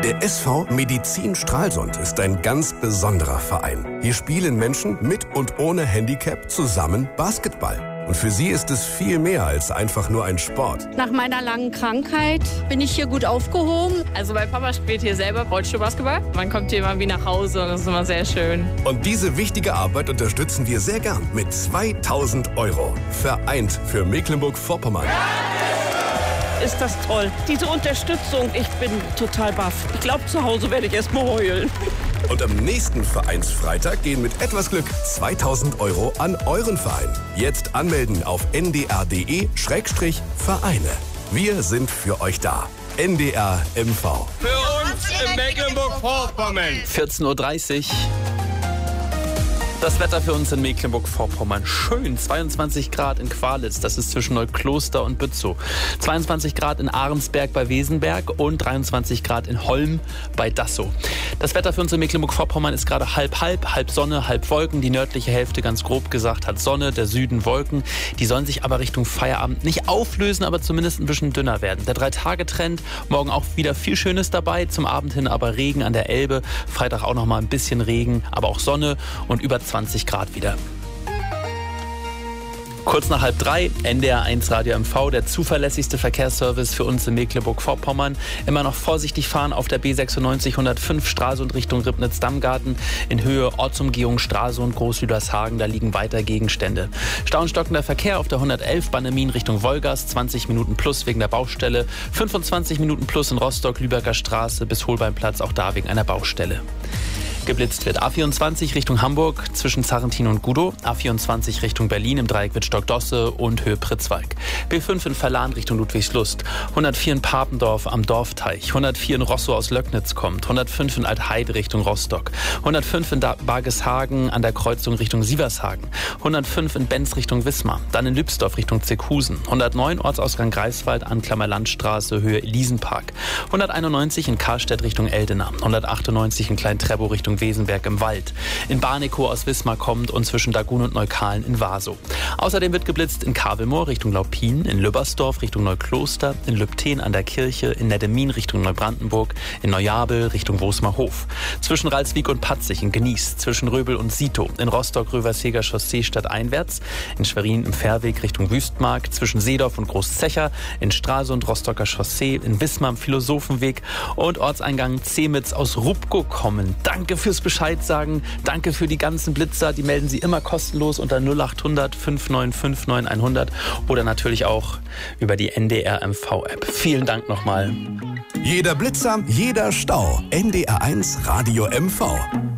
Der SV Medizin Stralsund ist ein ganz besonderer Verein. Hier spielen Menschen mit und ohne Handicap zusammen Basketball. Und für sie ist es viel mehr als einfach nur ein Sport. Nach meiner langen Krankheit bin ich hier gut aufgehoben. Also mein Papa spielt hier selber Rollstuhlbasketball. Man kommt hier immer wie nach Hause und das ist immer sehr schön. Und diese wichtige Arbeit unterstützen wir sehr gern mit 2.000 €. Vereint für Mecklenburg-Vorpommern. Ist das toll. Diese Unterstützung, ich bin total baff. Ich glaube, zu Hause werde ich erst mal heulen. Und am nächsten Vereinsfreitag gehen mit etwas Glück 2.000 € an euren Verein. Jetzt anmelden auf ndr.de/Vereine. Wir sind für euch da. NDR MV. Für uns in Mecklenburg-Vorpommern. 14:30 Uhr. Das Wetter für uns in Mecklenburg-Vorpommern. Schön, 22 Grad in Qualitz, das ist zwischen Neukloster und Bützow. 22 Grad in Ahrensberg bei Wesenberg und 23 Grad in Holm bei Dassow. Das Wetter für uns in Mecklenburg-Vorpommern ist gerade halb Sonne, halb Wolken. Die nördliche Hälfte, ganz grob gesagt, hat Sonne, der Süden Wolken. Die sollen sich aber Richtung Feierabend nicht auflösen, aber zumindest ein bisschen dünner werden. Der 3-Tage-Trend, morgen auch wieder viel Schönes dabei, zum Abend hin aber Regen an der Elbe. Freitag auch noch mal ein bisschen Regen, aber auch Sonne und über 20 Grad wieder. Kurz nach 2:30, NDR1 Radio MV, der zuverlässigste Verkehrsservice für uns in Mecklenburg-Vorpommern. Immer noch vorsichtig fahren auf der B96 105 Stralsund Richtung Ribnitz-Dammgarten. In Höhe Ortsumgehung Stralsund, Großlüdershagen, da liegen weiter Gegenstände. Stauenstockender Verkehr auf der 111 Bannemin Richtung Wolgast, 20 Minuten plus wegen der Baustelle. 25 Minuten plus in Rostock, Lübecker Straße bis Holbeinplatz, auch da wegen einer Baustelle. Geblitzt wird. A24 Richtung Hamburg zwischen Zarrentin und Gudow. A24 Richtung Berlin im Dreieck Wittstock-Dosse und Höhe Pritzwalk. B5 in Verlan Richtung Ludwigslust. 104 in Papendorf am Dorfteich. 104 in Rosso aus Löcknitz kommt. 105 in Altheide Richtung Rostock. 105 in Bargeshagen an der Kreuzung Richtung Sievershagen. 105 in Benz Richtung Wismar. Dann in Lübsdorf Richtung Zeckhusen. 109 Ortsausgang Greifswald an Landstraße Höhe Elisenpark. 191 in Karstedt Richtung Eldena. 198 in Klein-Treppow Richtung Wesenberg im Wald. In Barnekow aus Wismar kommt und zwischen Dagun und Neukalen in Wasow. Außerdem wird geblitzt in Kavelmoor Richtung Laupin, in Lübbersdorf Richtung Neukloster, in Lübten an der Kirche, in Neddemin Richtung Neubrandenburg, in Neujabel Richtung Wosmerhof. Zwischen Ralswiek und Patzig in Genieß, zwischen Röbel und Sito, in Rostock-Röverseger Chaussee stadteinwärts, in Schwerin im Fährweg Richtung Wüstmark, zwischen Seedorf und Großzecher, in Stralsund Rostocker Chaussee, in Wismar am Philosophenweg und Ortseingang Zemitz aus Rupkow kommen. Danke fürs Bescheid sagen. Danke für die ganzen Blitzer. Die melden Sie immer kostenlos unter 0800 5959 100 oder natürlich auch über die NDR MV-App. Vielen Dank nochmal. Jeder Blitzer, jeder Stau. NDR1 Radio MV.